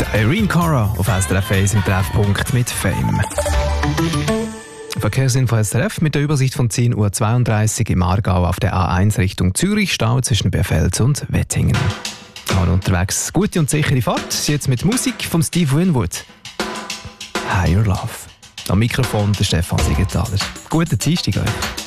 Irene Cara auf SRF 1 im Treffpunkt mit Fame. Verkehrsinfo SRF mit der Übersicht von 10.32 Uhr im Aargau auf der A1 Richtung Zürich, Stau zwischen Berfels und Wettingen. Und unterwegs gute und sichere Fahrt, jetzt mit Musik von Steve Winwood. Higher Love. Am Mikrofon der Stefan Siegenthaler. Guten Dienstag euch.